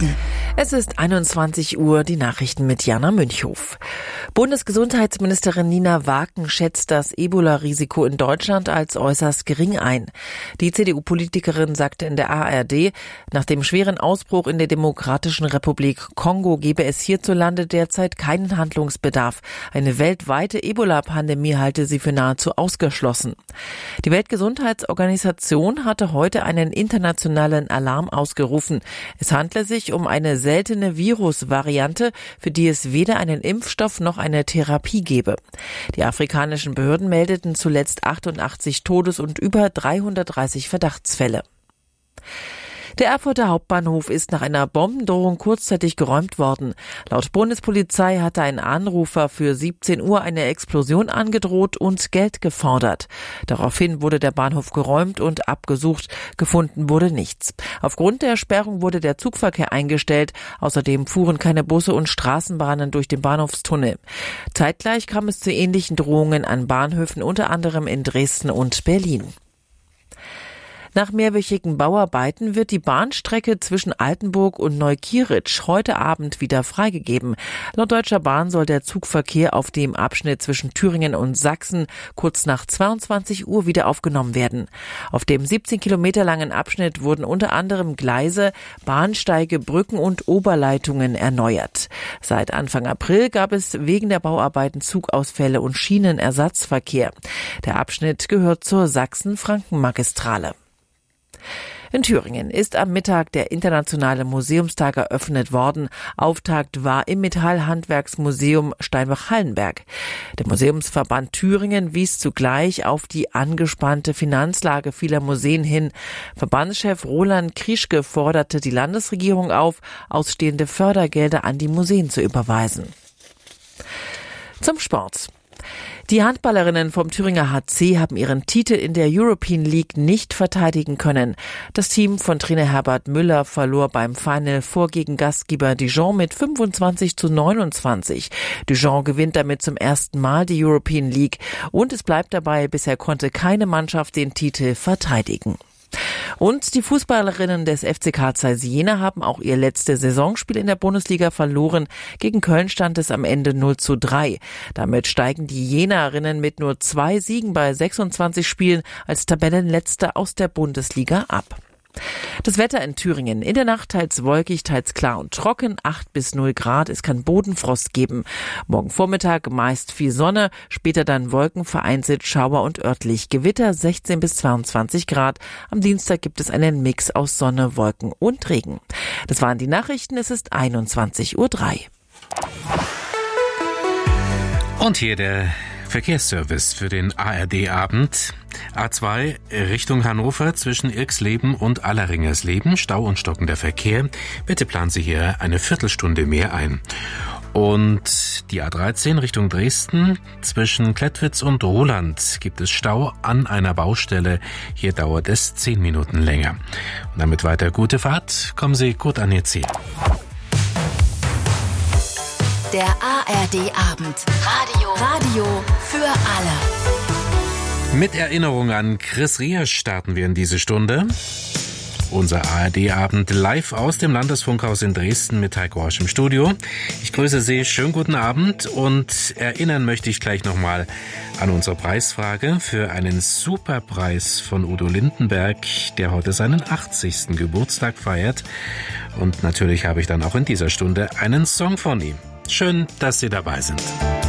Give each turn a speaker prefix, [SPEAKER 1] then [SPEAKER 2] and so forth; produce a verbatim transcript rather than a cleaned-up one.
[SPEAKER 1] Nachrichten.
[SPEAKER 2] Es ist einundzwanzig Uhr, die Nachrichten mit Jana Münchhof. Bundesgesundheitsministerin Nina Waaken schätzt das Ebola-Risiko in Deutschland als äußerst gering ein. Die C D U-Politikerin sagte in der A R D, nach dem schweren Ausbruch in der Demokratischen Republik Kongo gebe es hierzulande derzeit keinen Handlungsbedarf. Eine weltweite Ebola-Pandemie halte sie für nahezu ausgeschlossen. Die Weltgesundheitsorganisation hatte heute einen internationalen Alarm ausgerufen. Es handle sich um eine seltene Virusvariante, für die es weder einen Impfstoff noch eine Therapie gebe. Die afrikanischen Behörden meldeten zuletzt achtundachtzig Todes- und über dreihundertdreißig Verdachtsfälle. Der Erfurter Hauptbahnhof ist nach einer Bombendrohung kurzzeitig geräumt worden. Laut Bundespolizei hatte ein Anrufer für siebzehn Uhr eine Explosion angedroht und Geld gefordert. Daraufhin wurde der Bahnhof geräumt und abgesucht. Gefunden wurde nichts. Aufgrund der Sperrung wurde der Zugverkehr eingestellt. Außerdem fuhren keine Busse und Straßenbahnen durch den Bahnhofstunnel. Zeitgleich kam es zu ähnlichen Drohungen an Bahnhöfen, unter anderem in Dresden und Berlin. Nach mehrwöchigen Bauarbeiten wird die Bahnstrecke zwischen Altenburg und Neukieritsch heute Abend wieder freigegeben. Laut Deutscher Bahn soll der Zugverkehr auf dem Abschnitt zwischen Thüringen und Sachsen kurz nach zweiundzwanzig Uhr wieder aufgenommen werden. Auf dem siebzehn Kilometer langen Abschnitt wurden unter anderem Gleise, Bahnsteige, Brücken und Oberleitungen erneuert. Seit Anfang April gab es wegen der Bauarbeiten Zugausfälle und Schienenersatzverkehr. Der Abschnitt gehört zur Sachsen-Franken-Magistrale. In Thüringen ist am Mittag der Internationale Museumstag eröffnet worden. Auftakt war im Metallhandwerksmuseum Steinbach-Hallenberg. Der Museumsverband Thüringen wies zugleich auf die angespannte Finanzlage vieler Museen hin. Verbandschef Roland Krischke forderte die Landesregierung auf, ausstehende Fördergelder an die Museen zu überweisen. Zum Sport. Die Handballerinnen vom Thüringer H C haben ihren Titel in der European League nicht verteidigen können. Das Team von Trainer Herbert Müller verlor beim Final Four gegen Gastgeber Dijon mit fünfundzwanzig zu neunundzwanzig. Dijon gewinnt damit zum ersten Mal die European League und es bleibt dabei, bisher konnte keine Mannschaft den Titel verteidigen. Und die Fußballerinnen des F C Carl Zeiss Jena haben auch ihr letztes Saisonspiel in der Bundesliga verloren. Gegen Köln stand es am Ende null zu drei. Damit steigen die Jenerinnen mit nur zwei Siegen bei sechsundzwanzig Spielen als Tabellenletzte aus der Bundesliga ab. Das Wetter in Thüringen. In der Nacht teils wolkig, teils klar und trocken, acht bis null Grad. Es kann Bodenfrost geben. Morgen Vormittag meist viel Sonne, später dann Wolken, vereinzelt Schauer und örtlich Gewitter, sechzehn bis zweiundzwanzig Grad. Am Dienstag gibt es einen Mix aus Sonne, Wolken und Regen. Das waren die Nachrichten. Es ist einundzwanzig Uhr drei.
[SPEAKER 3] Und hier der Verkehrsservice für den A R D-Abend. A zwei Richtung Hannover zwischen Irxleben und Alleringersleben. Stau und stockender Verkehr. Bitte planen Sie hier eine Viertelstunde mehr ein. Und die A dreizehn Richtung Dresden zwischen Klettwitz und Roland gibt es Stau an einer Baustelle. Hier dauert es zehn Minuten länger. Und damit weiter gute Fahrt. Kommen Sie gut an Ihr Ziel.
[SPEAKER 1] Der A R D-Abend. Radio. Radio für alle.
[SPEAKER 3] Mit Erinnerung an Chris Riesch starten wir in diese Stunde. Unser A R D-Abend live aus dem Landesfunkhaus in Dresden mit Heiko Horsch im Studio. Ich grüße Sie, schönen guten Abend und erinnern möchte ich gleich nochmal an unsere Preisfrage für einen Superpreis von Udo Lindenberg, der heute seinen achtzigsten Geburtstag feiert. Und natürlich habe ich dann auch in dieser Stunde einen Song von ihm. Schön, dass Sie dabei sind.